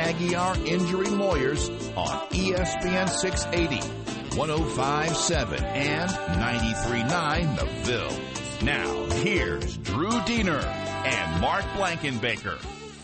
Aguiar Injury Lawyers on ESPN 680, 105.7, and 93.9 The Ville. Now, here's Drew Diener and Mark Blankenbaker.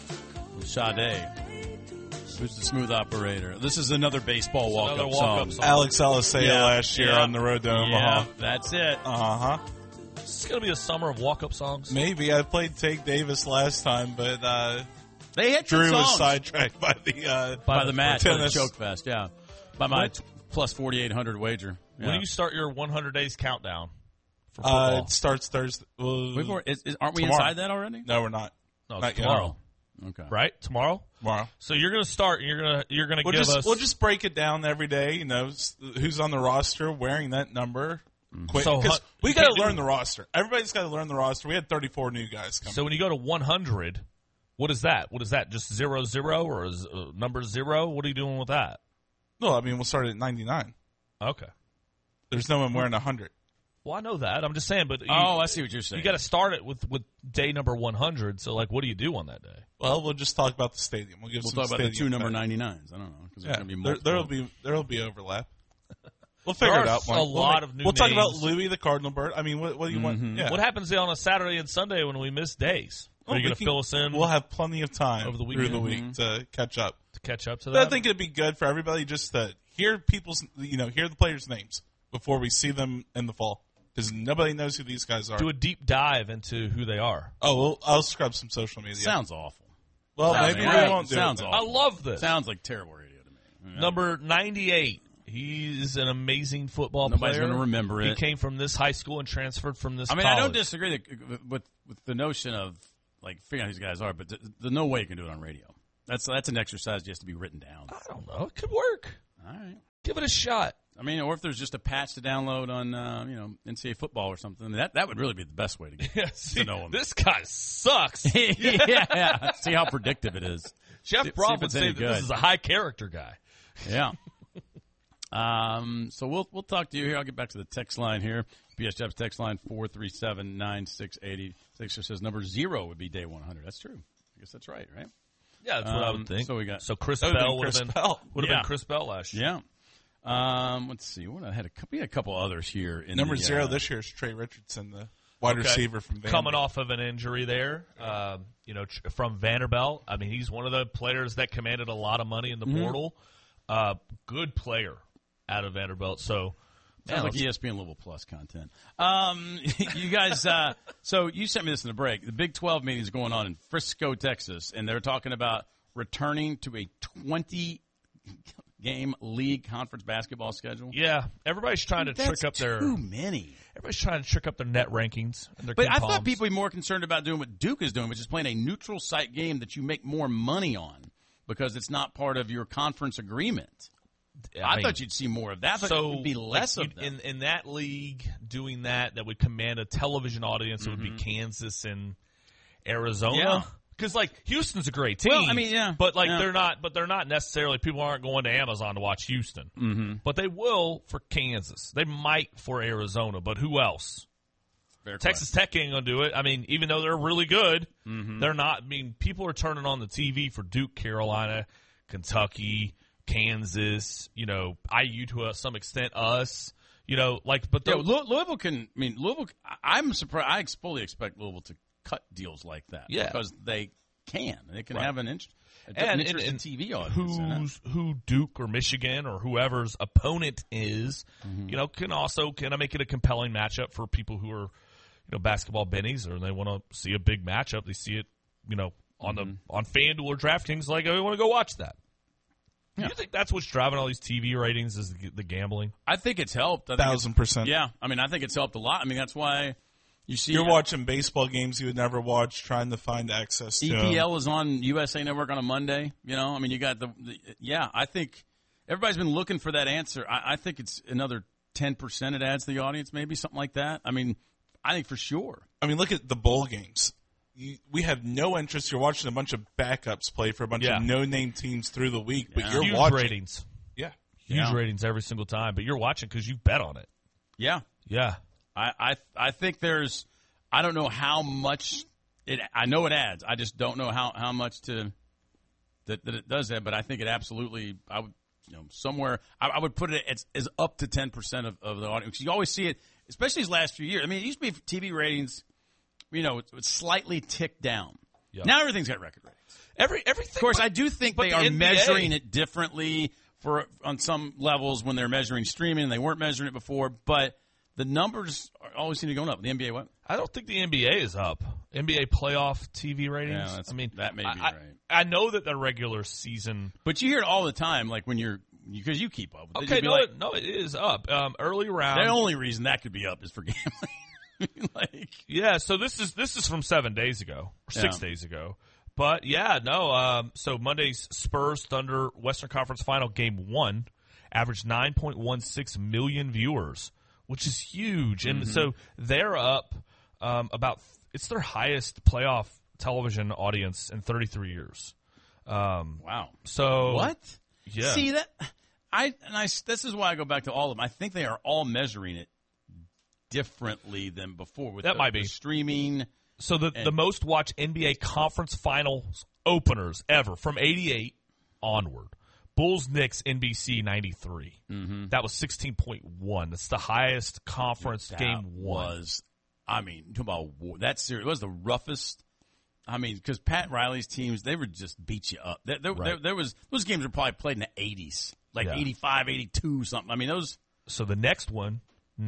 Sade, who's the smooth operator. This is another baseball walk-up song. Alex Alisea last year on the road to Omaha. Yeah, that's it. Uh-huh. Is this going to be a summer of walk-up songs? Maybe. I played Take Davis last time, but they had Drew songs. was sidetracked by the match, tennis. the choke fest, yeah. By my plus 4,800 wager. Yeah. When do you start your 100 days countdown for football? It starts Thursday. Aren't we tomorrow. inside that already? No, we're not. No, not tomorrow. Okay. Right? Tomorrow? Tomorrow. So you're going to start, and you're going to give us... We'll just break it down every day, you know, who's on the roster, wearing that number. Quick, So, because we got to learn the roster. Everybody's got to learn the roster. We had 34 new guys coming. So when you go to 100, what is that? What is that? Just 0-0 or is number 0? What are you doing with that? No, I mean, we'll start at 99. Okay. There's no one wearing 100. Well, I know that. I'm just saying, but I see what you're saying. You got to start it with day number 100. So, like, what do you do on that day? Well, we'll just talk about the stadium. We'll talk about the two number 99s. I don't know. Yeah, be there'll be overlap. We'll figure it out. A lot of new We'll talk about names. Louis the Cardinal Bird. I mean, what do you want? Yeah. What happens on a Saturday and Sunday when we miss days? Are you going to fill us in? We'll have plenty of time over the through the week to catch up. To catch up to But that? I think it'd be good for everybody just to hear hear the players' names before we see them in the fall. Because nobody knows who these guys are. Do a deep dive into who they are. Oh, well, I'll scrub some social media. Sounds awful. Well, maybe we won't do Sounds it. awful. I love this. Sounds like terrible radio to me. Yeah. Number 98. He's an amazing football Nobody's player. going to remember it. He came from this high school and transferred from this college. I don't disagree with the notion of like figuring out who these guys are, but there's no way you can do it on radio. That's an exercise that has to be written down. I don't know. It could work. All right. Give it a shot. I mean, or if there's just a patch to download on, NCAA football or something, that would really be the best way to get to know him. This guy sucks. Yeah. See how predictive it is. Jeff Broff would say that this is a high character guy. Yeah. So we'll talk to you here. I'll get back to the text line here. PS Jeff's text line 437-9680. Sixer says number 0 would be day 100. That's true. I guess that's right? Yeah, that's what I would think. So Chris Bell would have been Chris Bell last year. Yeah. Let's see. We had a couple others here. Number 0 this year is Trey Richardson, the wide receiver from Vanderbilt. Coming off of an injury there, from Vanderbilt. I mean, he's one of the players that commanded a lot of money in the portal. Good player out of Vanderbilt. So, sounds like ESPN Louisville Plus content. You guys, so you sent me this in the break. The Big 12 meeting is going on in Frisco, Texas, and they're talking about returning to a 20-game league conference basketball schedule. Yeah, everybody's trying to trick up their too many. Everybody's trying to trick up their net rankings. And their but I thought people would be more concerned about doing what Duke is doing, which is playing a neutral site game that you make more money on because it's not part of your conference agreement. I thought you'd see more of that. So it would be less of them. In that league, doing that would command a television audience. It would be Kansas and Arizona. Yeah. Because Houston's a great team. Well, I mean, yeah. But they're not necessarily. People aren't going to Amazon to watch Houston. Mm-hmm. But they will for Kansas. They might for Arizona. But who else? Texas Tech ain't gonna do it. I mean, even though they're really good, they're not. I mean, people are turning on the TV for Duke, Carolina, Kentucky, Kansas, IU to some extent, us, but Louisville can. I mean, Louisville. I'm surprised. I fully expect Louisville to cut deals like that. Yeah, because they can. They can have an interesting TV audience. Who Duke or Michigan or whoever's opponent is, can I make it a compelling matchup for people who are, basketball bennies or they want to see a big matchup. They see it, on FanDuel or DraftKings. Like, I want to go watch that. Yeah. Do you think that's what's driving all these TV ratings is the gambling? I think it's helped. 1,000%. Yeah. I mean, I think it's helped a lot. I mean, that's why you see. You're watching baseball games you would never watch, trying to find access to EPL is on USA Network on a Monday. I mean, you got I think everybody's been looking for that answer. I think it's another 10% it adds to the audience, maybe something like that. I mean, I think for sure. I mean, look at the bowl games. We have no interest. You're watching a bunch of backups play for a bunch of no-name teams through the week, but you're huge watching. Ratings. Yeah. Huge ratings every single time, but you're watching because you bet on it. Yeah. Yeah. I think there's – I don't know how much – I know it adds. I just don't know how much to that it does that, but I think it absolutely. I would, somewhere I would put it as up to 10% of the audience. You always see it, especially these last few years. I mean, it used to be TV ratings. It slightly ticked down. Yep. Now everything's got record ratings. Everything. Of course, I do think they are measuring it differently on some levels when they're measuring streaming, and they weren't measuring it before. But the numbers always seem to go up. The NBA, what? I don't think the NBA is up. NBA playoff TV ratings. Yeah, that may be right. I know that the regular season, but you hear it all the time, like when because you keep up. Okay, it is up. Early round. The only reason that could be up is for gambling. So this is from 7 days ago or 6 days ago. But so Monday's Spurs Thunder Western Conference Final Game 1 averaged 9.16 million viewers, which is huge. And so they're up it's their highest playoff television audience in 33 years. Wow. So what? Yeah. See that this is why I go back to all of them. I think they are all measuring it differently than before with that might be streaming. So the most watched NBA conference finals openers ever from 88 onward. Bulls Knicks NBC 93. Mm-hmm. That was 16.1. That's the highest conference game was. Talk about war. That series was the roughest. Because Pat Riley's teams, they would just beat you up. There was those games were probably played in the 80s, 85, 82, something. Those. So the next one,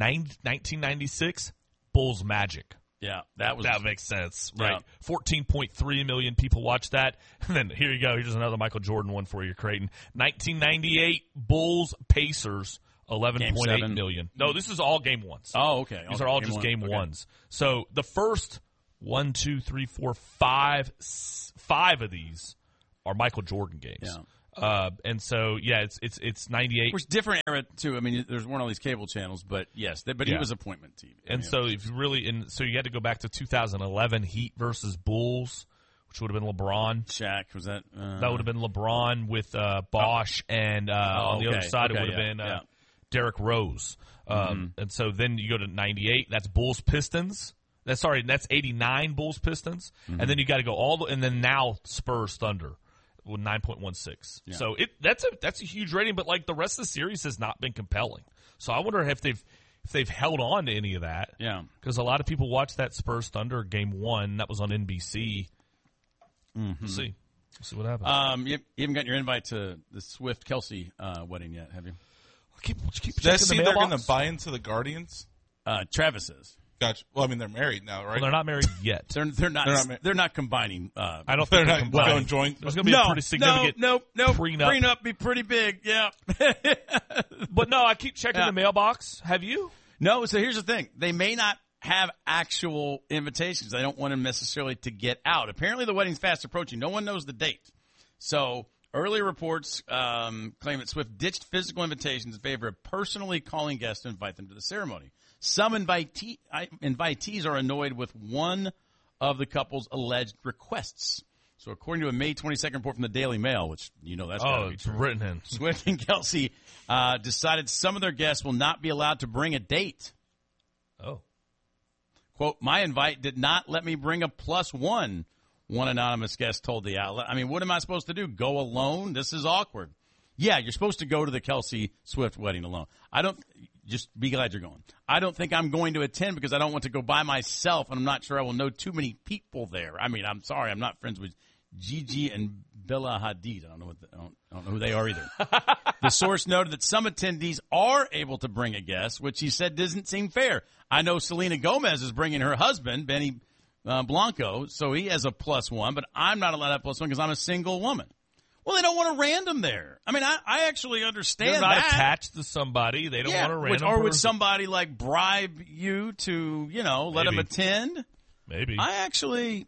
1996, Bulls Magic. Yeah, that makes sense, right? Yeah. 14.3 million people watched that. And then here you go. Here's another Michael Jordan one for you, Creighton. 1998 Bulls Pacers, 11.8 million. No, this is all game ones. Oh, okay. These are all just game ones. So the first 1, 2, 3, 4, 5 of these are Michael Jordan games. Yeah. And so, it's 98. Of course, different era, too. There's weren't all these cable channels, but yes, he was appointment TV. And so if you so you had to go back to 2011 Heat versus Bulls, which would have been LeBron. Shaq, was that? That would have been LeBron with Bosh, and on the other side it would have been Derrick Rose. And so then you go to 98, that's Bulls Pistons. That's 89 Bulls Pistons. Mm-hmm. And then you got to go and then now Spurs Thunder. With 9.16, so that's a huge rating. But the rest of the series has not been compelling. So I wonder if they've held on to any of that. Yeah, because a lot of people watched that Spurs Thunder game 1 that was on NBC. Mm-hmm. We'll see what happens. You haven't got your invite to the Swift Kelsey wedding yet, have you? Keep Did I see they're going to buy into the Guardians? Travis is. Gotcha. Well, they're married now, right? Well, they're not married yet. They're not combining. I don't think they're not going joint. There's going to be a pretty significant prenup be pretty big. Yeah. But no, I keep checking the mailbox. Have you? No. So here's the thing: they may not have actual invitations. They don't want them necessarily to get out. Apparently, the wedding's fast approaching. No one knows the date. So earlier reports claim that Swift ditched physical invitations in favor of personally calling guests to invite them to the ceremony. Some invitees are annoyed with one of the couple's alleged requests. So according to a May 22nd report from the Daily Mail, which that's got to be true. Written in. Swift and Kelsey decided some of their guests will not be allowed to bring a date. Oh. Quote, my invite did not let me bring a +1, one anonymous guest told the outlet. What am I supposed to do? Go alone? This is awkward. Yeah, you're supposed to go to the Kelsey Swift wedding alone. Just be glad you're going. I don't think I'm going to attend because I don't want to go by myself, and I'm not sure I will know too many people there. I'm sorry, I'm not friends with Gigi and Bella Hadid. I don't know who they are either. The source noted that some attendees are able to bring a guest, which he said doesn't seem fair. I know Selena Gomez is bringing her husband, Benny Blanco, so he has a +1, but I'm not allowed to have +1 because I'm a single woman. Well, they don't want a random there. I actually understand that. They're not attached to somebody. They don't want a random Or would somebody, bribe you to, let them attend? Maybe. I actually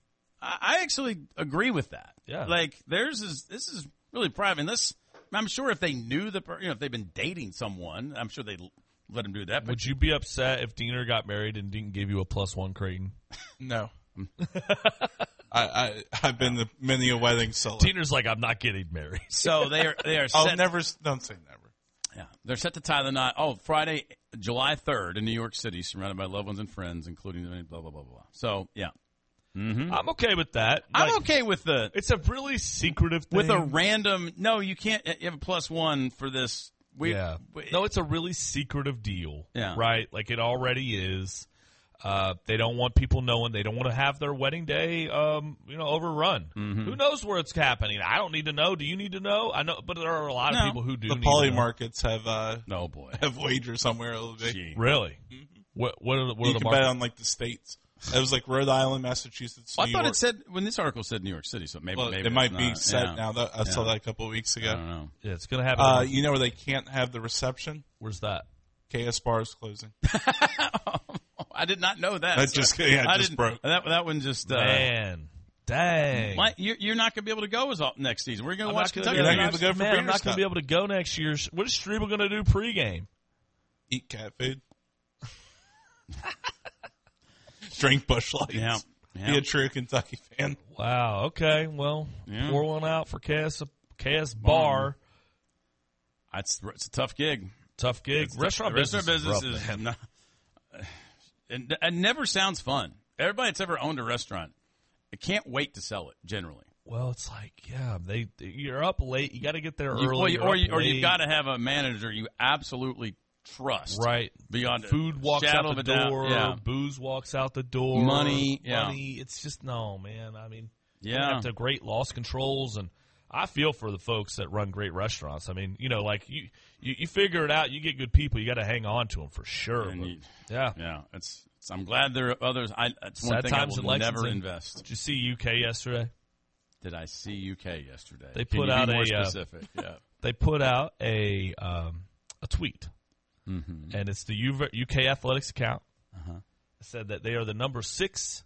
agree with that. Yeah. This is really private. I'm sure if they knew if they've been dating someone, I'm sure they'd let them do that. But would you be upset if Diener got married and didn't give you a +1, Creighton? No. I've been to many a wedding solo. Diener's I'm not getting married. So they are set. Don't say never. Yeah, they're set to tie the knot. Oh, Friday, July 3rd in New York City, surrounded by loved ones and friends, including blah blah blah blah. So yeah, I'm okay with that. I'm okay with the. It's a really secretive thing. With a random. No, you can't. You have a +1 for this. No, it's a really secretive deal. Yeah. Right? Like it already is. They don't want people knowing. They don't want to have their wedding day, overrun. Who knows where it's happening? I don't need to know. Do you need to know? I know, but there are a lot of people who do. The need poly to know. markets have no boy have wagers somewhere a little bit. Really? What are You the can bet markets? on like the states. It was like Rhode Island, Massachusetts, I New thought York. it said when this article said New York City, so maybe it might it's be not. set now. I saw that a couple of weeks ago. I don't know. Yeah, it's going to happen. You know where they can't have the reception? Where's that? KS Bar is closing. I did not know that. That just broke. That one just. Man, dang. You're not going to be able to go next season. We're going to watch Kentucky. You're not gonna be able to go for Man, I'm Breeders' not going Cup. to be able to go next year. What is Strebel going to do pregame? Eat cat food. Drink Busch Lights. Yeah. Be a true Kentucky fan. Wow. Okay. Well, Yeah. pour one out for KS Bar. It's a tough gig. Tough gig. Restaurant business is rough, man. not. It never sounds fun. Everybody that's ever owned a restaurant, I can't wait to sell it. Generally, Well, it's like, you're up late. You got to get there early. or you've got to have a manager you absolutely trust. Right. Beyond Food walks shadow out of the a doubt. door. Yeah. Booze walks out the door. Money. It's just, no, man. I mean, Yeah. you have to have great loss controls, and I feel for the folks that run great restaurants. I mean, like you figure it out. You get good people. You got to hang on to them for sure. Yeah. I'm glad there are others. It's one Sad thing I times will in never Lexington. invest. Did you see UK yesterday? Did I see UK yesterday? They Can put you out be more a specific. Yeah. They put out a tweet, and it's the UK Athletics account. It said that they are the number 6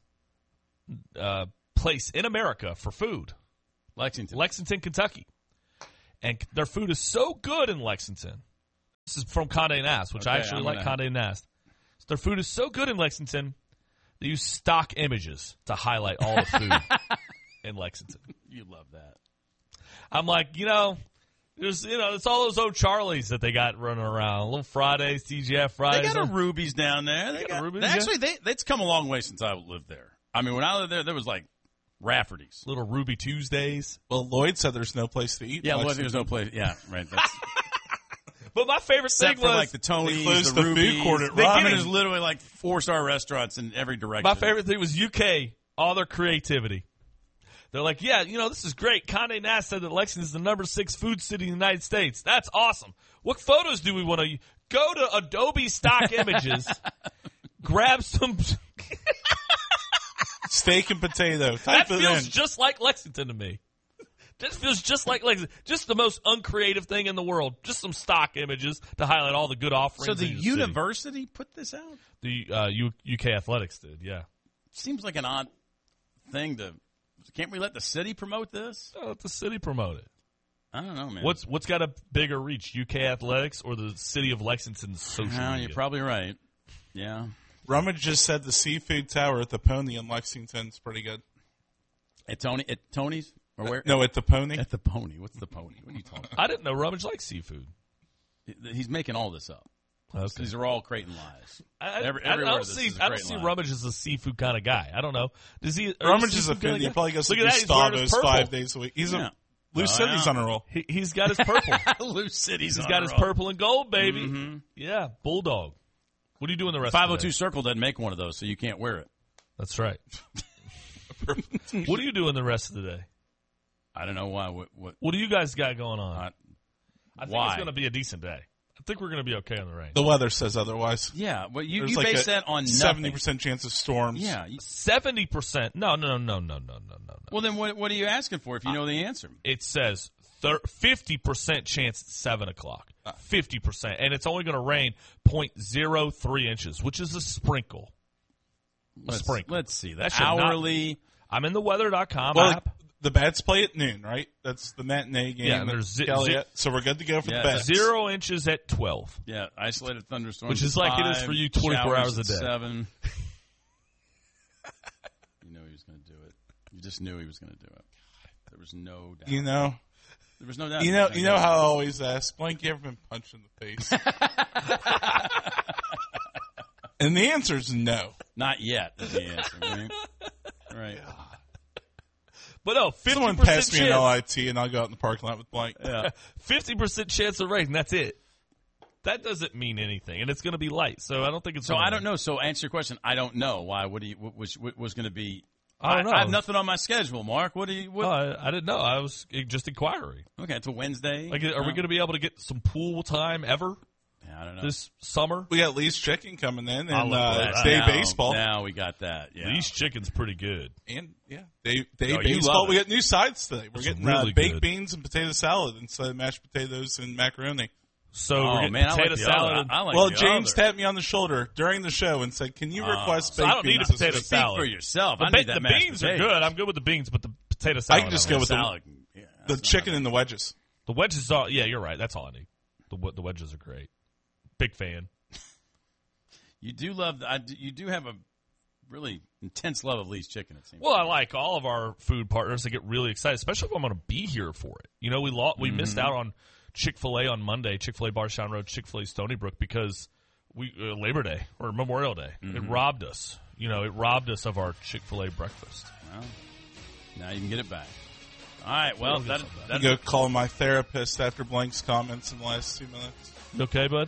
place in America for food. Lexington, Kentucky. And their food is so good in Lexington. This is from Condé Nast, which I actually like Condé Nast. So their food is so good in Lexington, they use stock images to highlight all the food in Lexington. You love that. I'm like, there's, it's all those old Charlies that they got running around. Little Fridays, TGF Fridays. They got a Ruby's down there. They got Ruby's, actually, they've come a long way since I lived there. I mean, when I lived there was like Rafferty's. Little Ruby Tuesdays. Well, Lloyd said there's no place to eat. Yeah, Lloyd, there's no place. Yeah, right. That's, But my favorite thing except for was like the Tony's, closed the the food Ruby's. court at I mean, Robin. there's literally like 4-star restaurants in every direction. my favorite thing was UK. All their creativity. They're like, this is great. Condé Nast said that Lexington is the number 6 food city in the United States. That's awesome. What photos do we want to go to? Adobe stock images, grab some. Steak and potato. That Type it feels in. just like Lexington to me. This feels just like Lexington. Just the most uncreative thing in the world. Just some stock images to highlight all the good offerings. So the in your university put this out? city. The UK Athletics did, yeah. Seems like an odd thing to. Can't we let the city promote this? Let the city promote it. I don't know, man. What's got a bigger reach, UK Athletics or the city of Lexington's social media? You're probably right. Yeah. Rummage just said the seafood tower at the Pony in Lexington is pretty good. At Tony's? Or where? No, at the Pony. At the Pony. What's the Pony? What are you talking about? I didn't know Rummage likes seafood. He's making all this up. Okay. These are all Creighton lies. I Every don't word of this see. is a I don't Creighton see lie. Rummage as a seafood kind of guy. I don't know. Does he? Rummage is a seafood kinda foodie. He guy? probably goes to Look at that. He's wearing his Gustavos purple. 5 days a week. He's Yeah. a Loose City's on a roll. He's got his purple. Loose City's He's on got a his roll. purple and gold, baby. Mm-hmm. Yeah, Bulldog. What are you doing the rest 502 of the day? Circle doesn't make one of those, so you can't wear it. That's right. What are you doing the rest of the day? I don't know why. What do you guys got going on? I think why? it's going to be a decent day. I think we're going to be okay on the rain. The weather says otherwise. Yeah, well, you There's like base a that on nothing. 70% chance of storms. Yeah. 70%. No. Well, then what are you asking for if you know the answer? It says 50% chance at 7 o'clock. 50%. And it's only going to rain 0.03 inches, which is a sprinkle. Sprinkle. Let's see. That That's should not- hourly. I'm in the weather.com Well, app. the Bats play at noon, right? That's the matinee game. Yeah, and there's so we're good to go for Yeah, the Bats. 0 inches at 12. Yeah, isolated thunderstorms. Which is at like it is 5, for you 24 hours showers a at day. 7. You know he was going to do it. You just knew he was going to do it. There was no doubt. You know, There was no doubt. you know how I always ask, Blank, you ever been punched in the face? And the answer is no. Not yet. Is the answer. Right? Right. But no, 50% Someone pass me chance. an LIT and I'll go out in the parking lot with Blank. Yeah. 50% chance of rain. That's it. That doesn't mean anything, and it's going to be light. So I don't think it's. So gonna I don't rain. know. So answer your question. I don't know why. What was going to be? I don't know. I have nothing on my schedule, Mark. What do you? What? I didn't know. I was just inquiring. Okay, it's a Wednesday. Like, are we going to be able to get some pool time ever Yeah, I don't know. this summer? We got Lee's Chicken coming in I and love that. Day Now- Baseball. Now we got that. Yeah. These chicken's pretty good. And, Day you Baseball. love We it. got new sides today. We're It's getting really baked good. beans and potato salad instead of mashed potatoes and macaroni. So Oh, we're getting man, I potato like the salad. other. and- I like Well, the James other. tapped me on the shoulder during the show and said, "Can you request So baked I don't need beans a this potato week?" Speak salad. for yourself. The, I need that the mashed beans are potatoes. good. I'm good with the beans, but the potato salad. can just I go don't with know. the- Salad. Yeah, The that's chicken not and the wedges. The wedges are. Yeah, you're right. That's all I need. The wedges are great. Big fan. bad. You do love. You do have a really intense love of Lee's Chicken. It seems. Well, I like all of our food partners. I get really excited, especially if I'm going to be here for it. You know, we missed out on Chick-fil-A on Monday, Chick-fil-A Barstown Road, Chick-fil-A Stony Brook, because we Labor Day or Memorial Day. It robbed us. You know, it robbed us of our Chick-fil-A breakfast. Well, now you can get it back. All right. Well, We'll get that, some back. that, Go call my therapist after Blank's comments in the last 2 minutes. You okay, bud?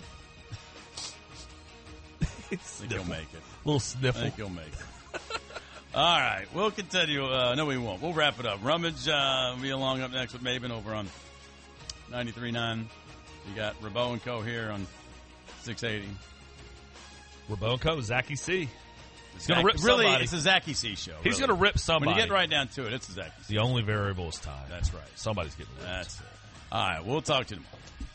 I think he'll make it. Little I sniffle. think he'll make it. All right. We'll continue. No, we won't. We'll wrap it up. Rummage will be along up next with Maven over on 93.9. You got Rabo and Co. here on 680. Rabonco, Zachy C. He's going to rip Really, somebody. it's a Zachy C show. He's really. going to rip somebody. When you get right down to it, it's a Zachy C. The only variable is time. That's right. Somebody's getting ripped. That's it. All right. We'll talk to you tomorrow.